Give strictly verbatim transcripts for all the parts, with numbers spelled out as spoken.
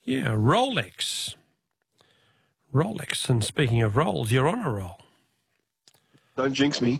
Yeah, Rolex. Rolex. And speaking of rolls, you're on a roll. Don't jinx me.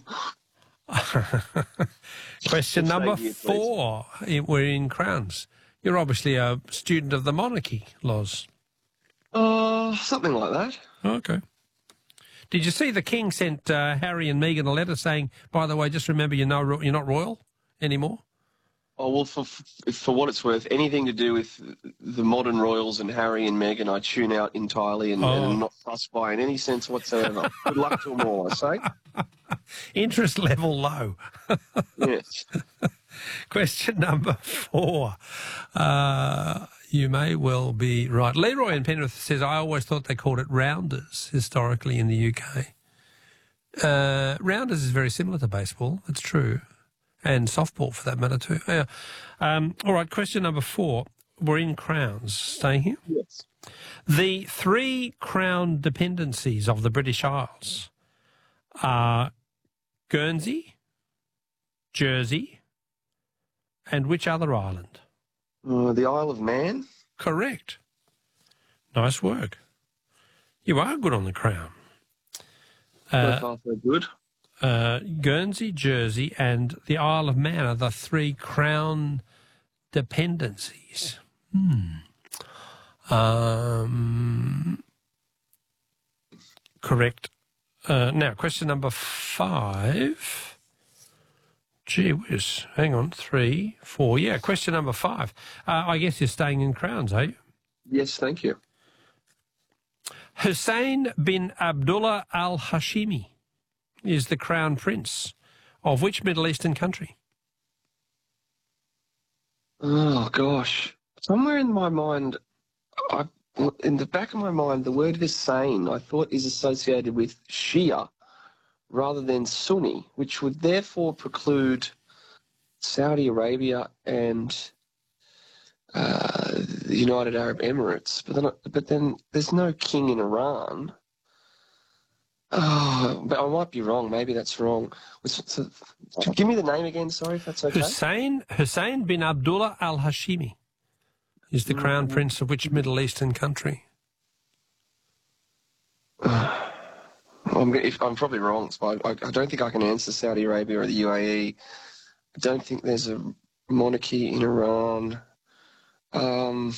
Question number here, four. We're in Crowns. You're obviously a student of the monarchy, Loz. Uh, something like that. Okay. Did you see the King sent uh, Harry and Meghan a letter saying, by the way, just remember you're, no, you're not royal anymore? Oh, well, for, for what it's worth, anything to do with the modern royals and Harry and Meghan, I tune out entirely and, oh. and I'm not fussed by in any sense whatsoever. Good luck to them all, I say. Interest level low. Yes. Question number four. Uh, you may well be right. Leroy in Penrith says, I always thought they called it rounders historically in the U K. Uh, rounders is very similar to baseball. That's true. And softball, for that matter, too. Yeah. Um, all right, question number four. We're in Crowns. Staying here? Yes. The three Crown dependencies of the British Isles are Guernsey, Jersey, and which other island? Uh, the Isle of Man? Correct. Nice work. You are good on the Crown. Uh, so far, so good. Uh, Guernsey, Jersey, and the Isle of Man are the three Crown dependencies. Hmm. Um, correct. Uh, now, question number five. Gee whiz. Hang on. Three, four. Yeah, question number five. Uh, I guess you're staying in Crowns, are you? Yes, thank you. Hussein bin Abdullah al-Hashimi is the Crown Prince of which Middle Eastern country? Oh, gosh. Somewhere in my mind, I, in the back of my mind, the word Hussein, I thought, is associated with Shia rather than Sunni, which would therefore preclude Saudi Arabia and uh, the United Arab Emirates. But then, but then there's no king in Iran. Oh, but I might be wrong. Maybe that's wrong. So, give me the name again, sorry, if that's okay. Hussein, Hussein bin Abdullah al-Hashimi is the Crown mm-hmm. Prince of which Middle Eastern country? Uh, I'm, if, I'm probably wrong, so I, I don't think I can answer Saudi Arabia or the U A E. I don't think there's a monarchy in Iran. Um,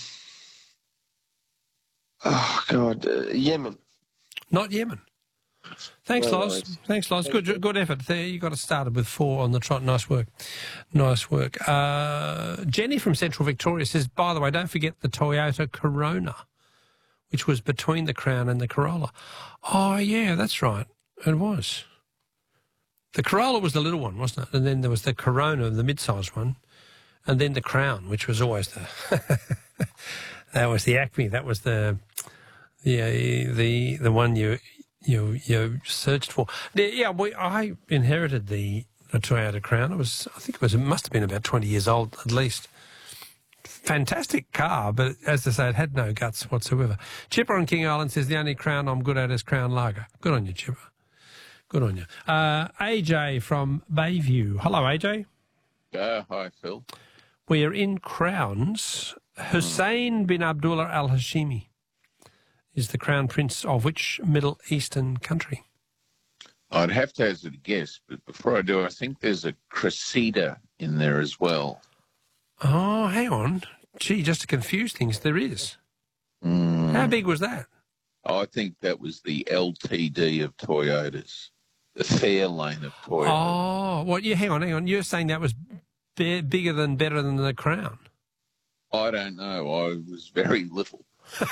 oh, God, uh, Yemen. Not Yemen. Thanks, no, Loz. No, Thanks, Loz. Good, you. good effort. There, you got us started with four on the trot. Nice work. Nice work. Uh, Jenny from Central Victoria says, by the way, don't forget the Toyota Corona, which was between the Crown and the Corolla. Oh, yeah, that's right. It was. The Corolla was the little one, wasn't it? And then there was the Corona, the mid-sized one, and then the Crown, which was always the... that was the Acme. That was the the the the one you... You you searched for. Yeah, we, I inherited the, the Toyota Crown. It was, I think it was, it must have been about twenty years old at least. Fantastic car, but as I say, it had no guts whatsoever. Chipper on King Island says the only Crown I'm good at is Crown Lager. Good on you, Chipper. Good on you. Uh, A J from Bayview. Hello, A J. Uh, hi, Phil. We are in Crowns. Hussein bin Abdullah al-Hashimi is the Crown Prince of which Middle Eastern country? I'd have to hazard a guess, but before I do, I think there's a Cressida in there as well. Oh, hang on. Gee, just to confuse things, there is. Mm. How big was that? I think that was the L T D of Toyotas, the Fairlane of Toyotas. Oh, well, yeah, hang on, hang on. You're saying that was b- bigger than, better than the Crown? I don't know. I was very little.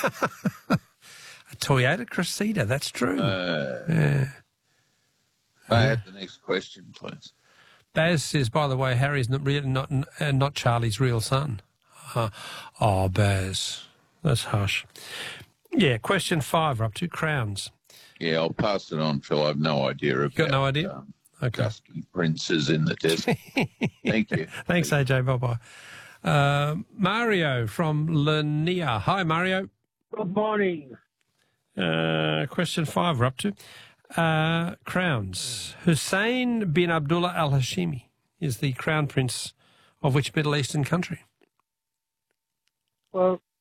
A Toyota Cressida, that's true. Uh, yeah. I have the next question, please. Baz says, by the way, Harry's not not, uh, not Charlie's real son. Uh, oh, Baz, that's harsh. Yeah, question five, we're up to Crowns. Yeah, I'll pass it on, Phil. I have no idea about Got no idea? Um, okay. Dusky princes in the desert. Thank you. Thanks, A J. Bye-bye. Uh, Mario from Lania. Hi, Mario. Good morning. Uh, question five, we're up to. Uh, Crowns. Hussein bin Abdullah al-Hashimi is the Crown Prince of which Middle Eastern country? Well,